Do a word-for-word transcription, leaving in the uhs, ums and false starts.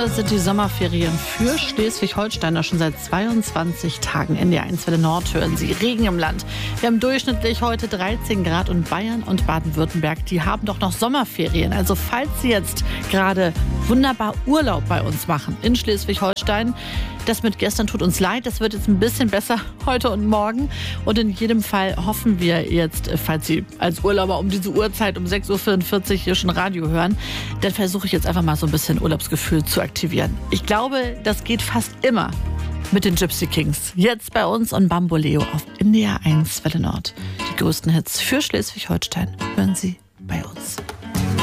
Heute sind die Sommerferien für Schleswig-Holsteiner schon seit zweiundzwanzig Tagen. N D R eins Welle Nord hören Sie. Regen im Land. Wir haben durchschnittlich heute dreizehn Grad und Bayern und Baden-Württemberg, die haben doch noch Sommerferien. Also falls Sie jetzt gerade wunderbar Urlaub bei uns machen in Schleswig-Holstein, das mit gestern tut uns leid. Das wird jetzt ein bisschen besser heute und morgen. Und in jedem Fall hoffen wir jetzt, falls Sie als Urlauber um diese Uhrzeit um sechs Uhr vierundvierzig hier schon Radio hören, dann versuche ich jetzt einfach mal so ein bisschen Urlaubsgefühl zu aktivieren. Ich glaube, das geht fast immer mit den Gypsy Kings. Jetzt bei uns und Bamboleo auf N D R eins Welle Nord. Die größten Hits für Schleswig-Holstein hören Sie bei uns.